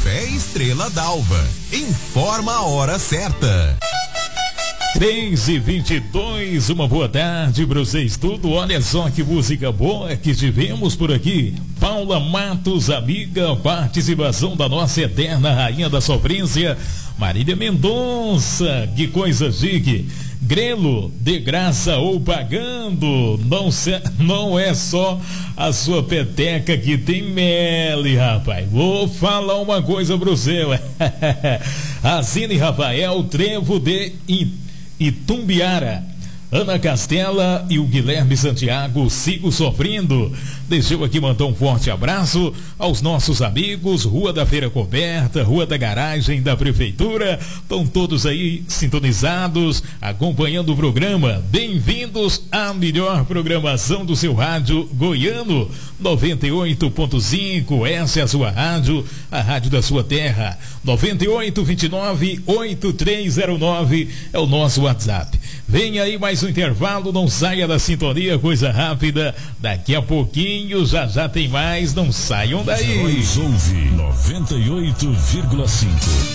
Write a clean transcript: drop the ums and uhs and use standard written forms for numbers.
Café Estrela d'Alva. Informa a hora certa. 3h22, uma boa tarde pra vocês tudo. Olha só que música boa que tivemos por aqui. Paula Matos, amiga, participação da nossa eterna rainha da sofrência, Marília Mendonça. Que coisa chique. Grelo, de graça ou pagando, não é só a sua peteca que tem mele, rapaz. Vou falar uma coisa pro você. Assine Rafael Trevo de Itumbiara, Ana Castela e o Guilherme Santiago. Sigo sofrendo. Deixa eu aqui mandar um forte abraço aos nossos amigos, Rua da Feira Coberta, Rua da Garagem da Prefeitura. Estão todos aí sintonizados, acompanhando o programa. Bem-vindos à melhor programação do seu rádio goiano, 98.5. Essa é a sua rádio, a rádio da sua terra. 9829-8309 é o nosso WhatsApp. Vem aí mais um intervalo, não saia da sintonia, coisa rápida. Daqui a pouquinho já tem mais, não saiam daí. Ouve 98,5.